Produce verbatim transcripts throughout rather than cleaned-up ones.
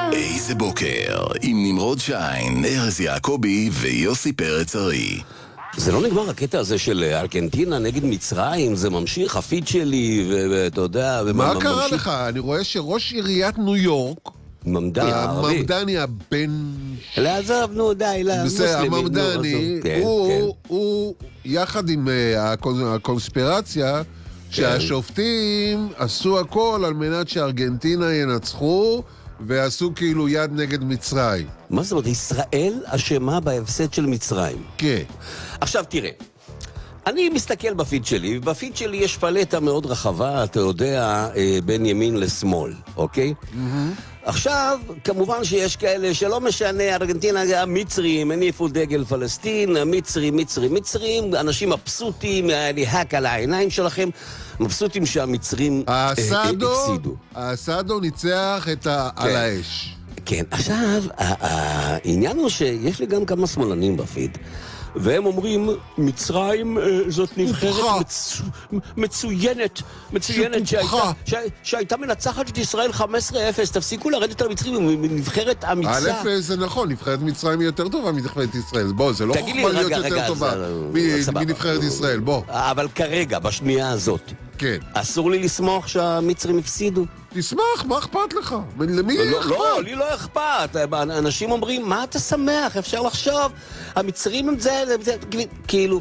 איזה בוקר, עם נמרוד שיין, ארז יעקבי ויוסי פרץ ארי. זה לא נגמר הקטע הזה של ארגנטינה נגד מצרים, זה ממשיך, הפיד שלי, ואתה יודע... מה קרה לך? אני רואה שראש עיריית ניו יורק, ממדני הערבי. הממדני הבן... לעזוב, נו די, בסדר, הממדני, הוא יחד עם הקונספירציה, שהשופטים עשו הכל על מנת שארגנטינה ינצחו, ועשו כאילו יד נגד מצרים. מה זאת אומרת? ישראל אשמה בהפסד של מצרים. כן. עכשיו תראה, אני מסתכל בפיד שלי, ובפיד שלי יש פלטה מאוד רחבה, אתה יודע, בין ימין לשמאל, אוקיי? עכשיו, כמובן שיש כאלה שלא משנה, ארגנטינה, המצרים, הניפו דגל פלסטין, המצרים, מצרים, מצרים, אנשים מבסוטים, להק על העיניים שלכם, מבסוטים שהמצרים הפסידו. האסדו ניצח על האש. כן, עכשיו, העניין הוא שיש לי גם כמה שמאלנים בפיד, והם אומרים, מצרים זאת נבחרת מצוינת, מצוינת שהייתה מנצחת את ישראל חמש עשרה אפס, תפסיקו לרדת על מצרים, נבחרת אמיצה. א' זה נכון, נבחרת מצרים היא יותר טובה מנבחרת ישראל, בוא, זה לא חוכמה להיות יותר טובה מנבחרת ישראל, בוא. אבל כרגע, בשנייה הזאת, אסור לי לשמוח שהמצרים הפסידו. תשמח, מה אכפת לך? למי אכפת? לא, לי לא אכפת. אנשים אומרים, מה אתה שמח? אפשר לחשוב. המצרים הם זה, כאילו,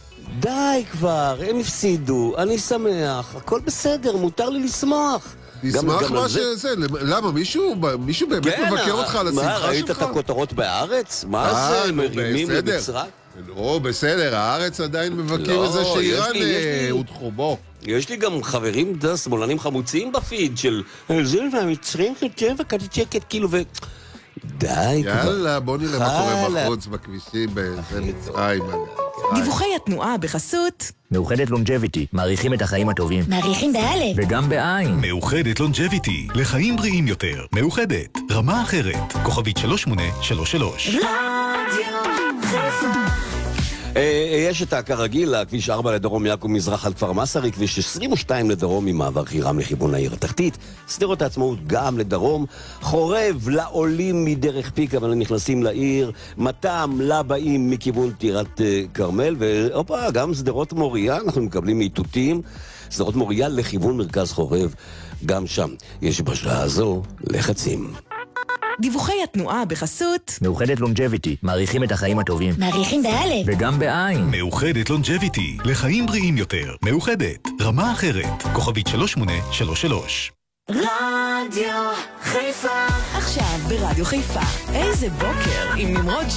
די כבר, הם הפסידו, אני שמח, הכל בסדר, מותר לי לשמוח. תשמח מה שזה, למה? מישהו באמת מבקר אותך על השמחה שלך? מה, ראית את הכותרות בארץ? מה זה, מרימים למצרים? לא, בסדר, הארץ עדיין מבקר את זה שאיראן הודחו, בוא. יש לי גם חברים, אתה יודע, שמאלנים חמוצים בפיד של זה והמצרים חצ'ם וקצ'קת, כאילו, ו... די כבר. יאללה, בוא נראה מה קורה בחוץ, בכבישים, במצרים. דיווחי התנועה בחסות מאוחדת לונג'ביטי, מעריכים את החיים הטובים. מעריכים באלף. וגם בעין. מאוחדת לונג'ביטי, לחיים בריאים יותר. מאוחדת, רמה אחרת. כוכבית שלוש שמונה שלוש שלוש. רדיו חיפה. יש את הכרגיל, הכביש ארבע לדרום יעקב מזרח על כפר מסרי, כביש עשרים ושתיים לדרום ממעבר חירם לכיוון העיר התחתית, שדרות העצמאות גם לדרום, חורב לעולים מדרך פיק אבל נכנסים לעיר, מתם לבאים מכיוון טירת קרמל, ואופה, גם שדרות מוריה, אנחנו מקבלים איתותים, שדרות מוריה לכיוון מרכז חורב, גם שם יש בשעה הזו לחצים. דיווחי התנועה בחסות מאוחדת לונג'ביטי, מעריכים את החיים הטובים. מעריכים באלף. וגם בעין. מאוחדת לונג'ביטי, לחיים בריאים יותר. מאוחדת, רמה אחרת. כוכבית שלוש שמונה שלוש שלוש. רדיו חיפה. עכשיו ברדיו חיפה, איזה בוקר עם נמרוד